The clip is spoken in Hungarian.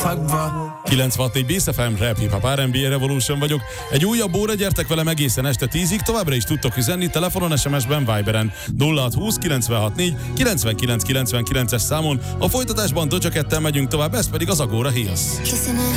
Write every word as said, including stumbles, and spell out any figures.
kilencvenhat négy Bész ef em, Rap, Hip Hop, er and bé, Revolution vagyok. Egy újabb óra, gyertek velem egészen este tízig, továbbra is tudtok üzenni telefonon, es em es-ben, Viberen nulla hat húsz kilencvenhat négy kilencvenkilenc kilencvenkilences számon. A folytatásban Doja Cattel megyünk tovább, ez pedig az Agora Hills.